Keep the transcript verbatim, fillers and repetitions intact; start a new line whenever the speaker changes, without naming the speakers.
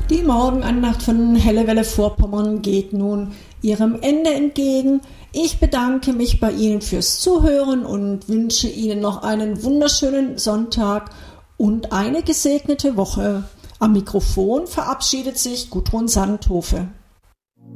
Die Morgenandacht von Helle Welle Vorpommern geht nun ihrem Ende entgegen. Ich bedanke mich bei Ihnen fürs Zuhören und wünsche Ihnen noch einen wunderschönen Sonntag und eine gesegnete Woche. Am Mikrofon verabschiedet sich Gudrun Sandhofe.